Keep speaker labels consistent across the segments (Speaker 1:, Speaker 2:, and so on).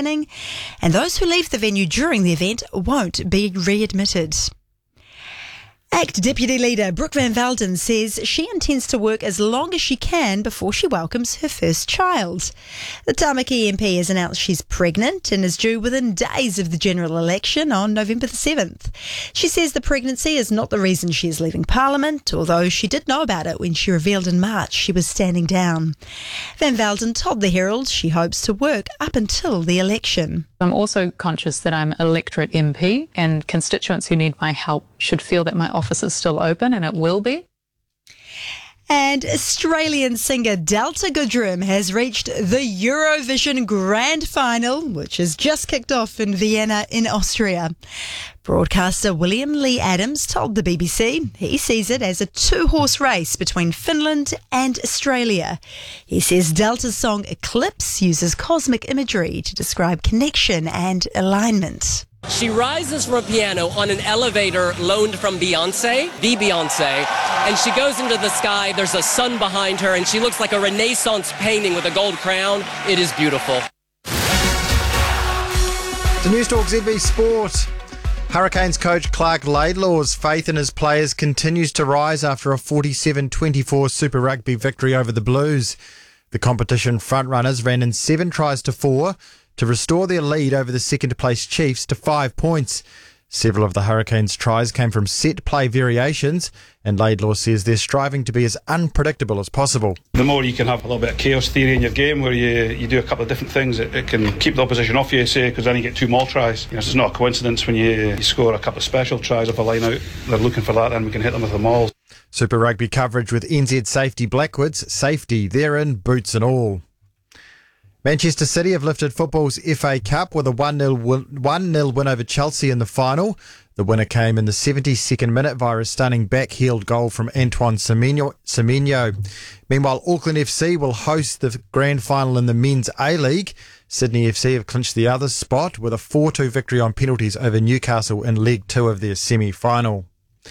Speaker 1: planning, and those who leave the venue during the event won't be readmitted. ACT Deputy Leader Brooke Van Velden says she intends to work as long as she can before she welcomes her first child. The Tamaki MP has announced she's pregnant and is due within days of the general election on November the 7th. She says the pregnancy is not the reason she is leaving Parliament, although she did know about it when she revealed in March she was standing down. Van Velden told the Herald she hopes to work up until the election.
Speaker 2: I'm also conscious that I'm electorate MP and constituents who need my help should feel that my office is still open, and it will be.
Speaker 1: And Australian singer Delta Goodrem has reached the Eurovision Grand Final, which has just kicked off in Vienna in Austria. Broadcaster William Lee Adams told the BBC he sees it as a two-horse race between Finland and Australia. He says Delta's song Eclipse uses cosmic imagery to describe connection and alignment.
Speaker 3: She rises from a piano on an elevator loaned from Beyonce, the Beyonce, and she goes into the sky. There's a sun behind her, and she looks like a Renaissance painting with a gold crown. It is beautiful.
Speaker 4: To Newstalk ZB Sport. Hurricanes coach Clark Laidlaw's faith in his players continues to rise after a 47-24 Super Rugby victory over the Blues. The competition frontrunners ran in 7 tries to 4 to restore their lead over the second-place Chiefs to 5 points. Several of the Hurricanes' tries came from set play variations, and Laidlaw says they're striving to be as unpredictable as possible.
Speaker 5: The more you can have a little bit of chaos theory in your game where you do a couple of different things, it can keep the opposition off you, say, because then you get 2 maul tries. It's not a coincidence when you score a couple of special tries off a line out. They're looking for that, then we can hit them with the mauls.
Speaker 4: Super Rugby coverage with NZ Safety Blackwoods. Safety, they're in, boots and all. Manchester City have lifted football's FA Cup with a 1-0 win over Chelsea in the final. The winner came in the 72nd minute via a stunning back-heeled goal from Antoine Semenyo. Meanwhile, Auckland FC will host the grand final in the Men's A-League. Sydney FC have clinched the other spot with a 4-2 victory on penalties over Newcastle in Leg 2 of their semi-final.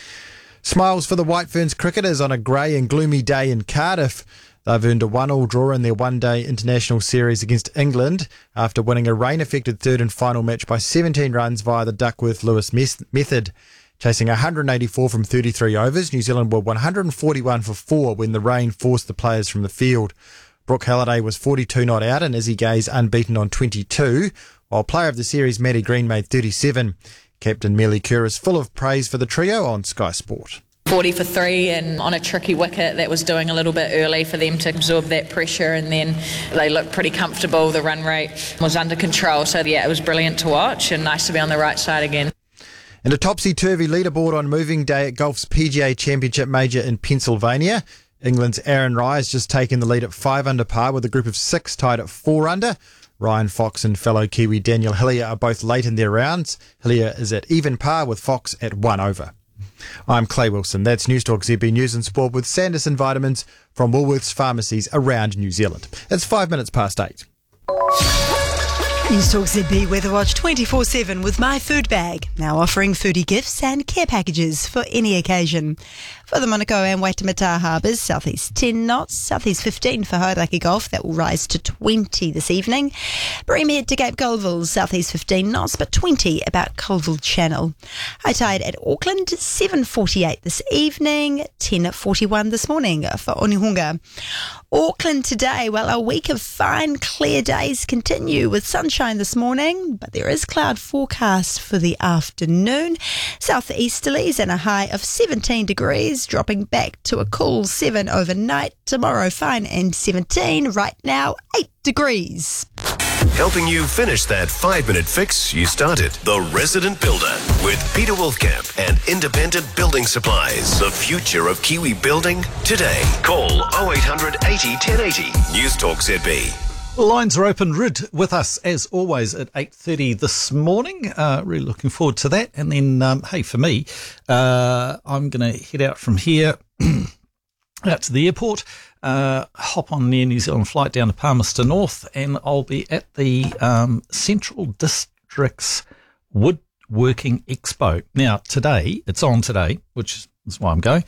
Speaker 4: Smiles for the White Ferns cricketers on a grey and gloomy day in Cardiff. They've earned a 1-1 draw in their one-day international series against England after winning a rain-affected third and final match by 17 runs via the Duckworth-Lewis method. Chasing 184 from 33 overs, New Zealand were 141 for 4 when the rain forced the players from the field. Brooke Halliday was 42 not out and Izzy Gaze unbeaten on 22, while player of the series Maddie Green made 37. Captain Melly Kerr is full of praise for the trio on Sky Sport.
Speaker 6: 40 for 3 and on a tricky wicket that was doing a little bit early for them to absorb that pressure, and then they looked pretty comfortable. The run rate was under control, so yeah, it was brilliant to watch and nice to be on the right side again.
Speaker 4: And a topsy-turvy leaderboard on moving day at golf's PGA Championship Major in Pennsylvania. England's Aaron Rai has just taken the lead at 5 under par with a group of 6 tied at 4 under. Ryan Fox and fellow Kiwi Daniel Hillier are both late in their rounds. Hillier is at even par with Fox at 1 over. I'm Clay Wilson. That's Newstalk ZB News and Sport with Sanderson Vitamins from Woolworths pharmacies around New Zealand. It's 5 minutes past 8.
Speaker 1: Newstalk ZB Weather Watch 24/7 with My Food Bag, now offering foodie gifts and care packages for any occasion. For the Manukau and Waitemata harbours, southeast 10 knots, southeast 15 for Hauraki Gulf, that will rise to 20 this evening. Breamhead to Cape Colville, southeast 15 knots, but 20 about Colville Channel. High tide at Auckland, 7:48 this evening, 10:41 this morning for Onehunga. Auckland today, well, a week of fine, clear days continue with sunshine this morning, but there is cloud forecast for the afternoon. Southeasterlies and a high of 17 degrees, dropping back to a cool 7 overnight. Tomorrow, fine and 17. Right now, 8 degrees.
Speaker 7: Helping you finish that 5-minute fix you started. The Resident Builder with Peter Wolfcamp and Independent Building Supplies. The future of Kiwi building today. Call 0800 80 1080. Newstalk ZB.
Speaker 8: Lines are open. Rid with us as always at 8:30 this morning. Really looking forward to that. And then, hey, for me, I'm going to head out from here out to the airport. Hop on the Air New Zealand flight down to Palmerston North, and I'll be at the Central District's Woodworking Expo. Now, today, it's on today, which is why I'm going.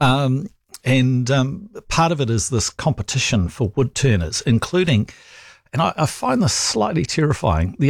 Speaker 8: And part of it is this competition for wood turners, including, and I find this slightly terrifying, the